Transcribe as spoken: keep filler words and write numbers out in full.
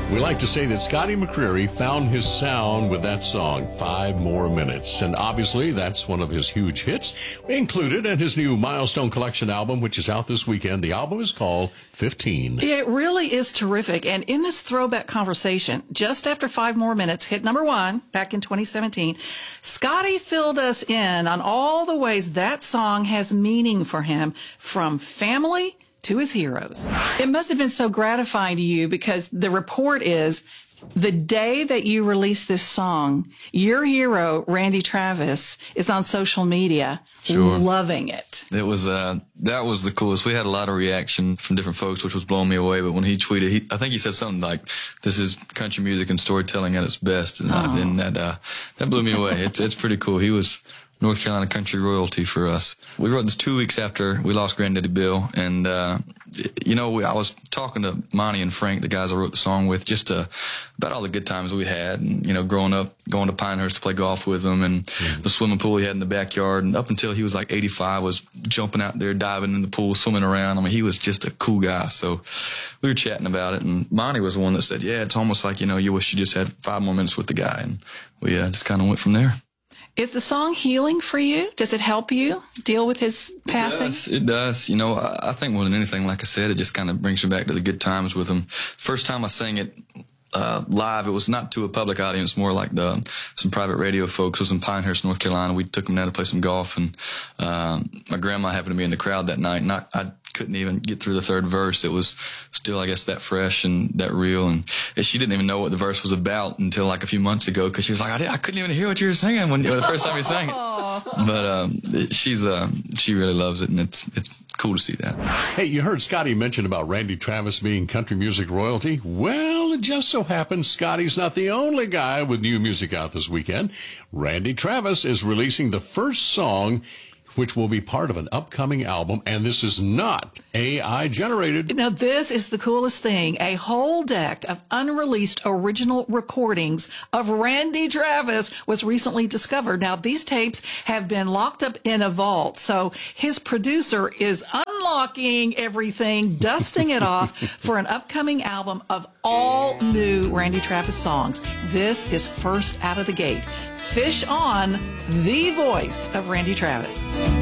We like to say that Scotty McCreery found his sound with that song, Five More Minutes. And obviously, that's one of his huge hits, included in his new Milestone Collection album, which is out this weekend. The album is called fifteen. It really is terrific. And in this throwback conversation, just after Five More Minutes hit number one back in twenty seventeen, Scotty filled us in on all the ways that song has meaning for him, from family to his heroes. It must have been so gratifying to you, because the report is the day that you released this song, your hero, Randy Travis, is on social media Sure. loving it. It was, uh, that was the coolest. We had a lot of reaction from different folks, which was blowing me away. But when he tweeted, he, I think he said something like, "This is country music and storytelling at its best." And, I, and that, uh, that blew me away. It's, it's pretty cool. He was North Carolina country royalty for us. We wrote this two weeks after we lost Granddaddy Bill, and uh, you know, we, I was talking to Monty and Frank, the guys I wrote the song with, just uh, about all the good times we had, and you know, growing up, going to Pinehurst to play golf with him, and mm-hmm. the swimming pool he had in the backyard, and up until he was like eighty-five, was jumping out there, diving in the pool, swimming around. I mean, he was just a cool guy. So we were chatting about it, and Monty was the one that said, "Yeah, it's almost like, you know, you wish you just had five more minutes with the guy," and we uh, just kind of went from there. Is the song healing for you? Does it help you deal with his passing? It does. It does. You know, I, I think more than anything, like I said, it just kind of brings me back to the good times with him. First time I sang it uh, live, it was not to a public audience, more like the, some private radio folks. It was in Pinehurst, North Carolina. We took him down to play some golf, and uh, my grandma happened to be in the crowd that night, and I, I couldn't even get through the third verse. It was still, I guess, that fresh and that real. And she didn't even know what the verse was about until like a few months ago, because she was like, I, I couldn't even hear what you were singing when, when the first time you sang it. But um, she's uh, she really loves it, and it's it's cool to see that. Hey, you heard Scotty mention about Randy Travis being country music royalty. Well, it just so happens Scotty's not the only guy with new music out this weekend. Randy Travis is releasing the first song, which will be part of an upcoming album, and this is not A I generated. Now, this is the coolest thing. A whole deck of unreleased original recordings of Randy Travis was recently discovered. Now, these tapes have been locked up in a vault, so his producer is unlocking everything, dusting it off for an upcoming album of all new Randy Travis songs. This is first out of the gate. Fish on, the voice of Randy Travis.